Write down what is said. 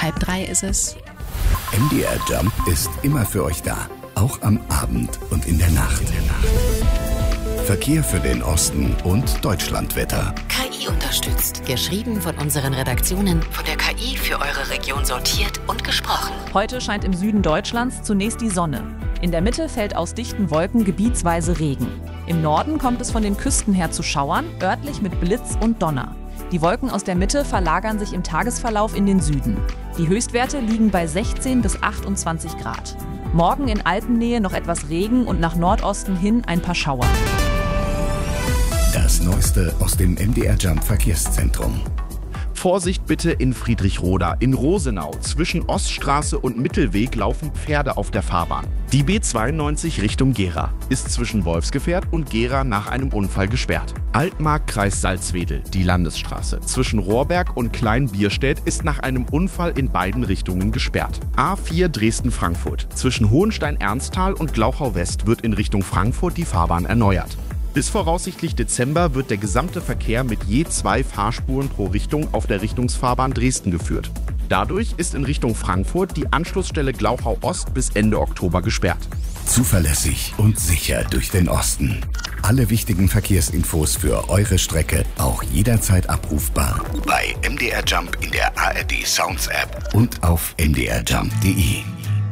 2:30 ist es. MDR Jump ist immer für euch da, auch am Abend und in der Nacht. Verkehr für den Osten und Deutschlandwetter. KI unterstützt. Geschrieben von unseren Redaktionen, von der KI für eure Region sortiert und gesprochen. Heute scheint im Süden Deutschlands zunächst die Sonne. In der Mitte fällt aus dichten Wolken gebietsweise Regen. Im Norden kommt es von den Küsten her zu Schauern, örtlich mit Blitz und Donner. Die Wolken aus der Mitte verlagern sich im Tagesverlauf in den Süden. Die Höchstwerte liegen bei 16 bis 28 Grad. Morgen in Alpennähe noch etwas Regen und nach Nordosten hin ein paar Schauer. Das Neueste aus dem MDR Jump Verkehrszentrum. Vorsicht bitte in Friedrichroda. In Rosenau zwischen Oststraße und Mittelweg laufen Pferde auf der Fahrbahn. Die B92 Richtung Gera ist zwischen Wolfsgefährt und Gera nach einem Unfall gesperrt. Altmark, Kreis Salzwedel, die Landesstraße zwischen Rohrberg und Kleinbierstedt ist nach einem Unfall in beiden Richtungen gesperrt. A4 Dresden-Frankfurt zwischen Hohenstein-Ernsthal und Glauchau-West wird in Richtung Frankfurt die Fahrbahn erneuert. Bis voraussichtlich Dezember wird der gesamte Verkehr mit je 2 Fahrspuren pro Richtung auf der Richtungsfahrbahn Dresden geführt. Dadurch ist in Richtung Frankfurt die Anschlussstelle Glauchau Ost bis Ende Oktober gesperrt. Zuverlässig und sicher durch den Osten. Alle wichtigen Verkehrsinfos für eure Strecke auch jederzeit abrufbar bei MDR Jump in der ARD Sounds App und auf mdrjump.de.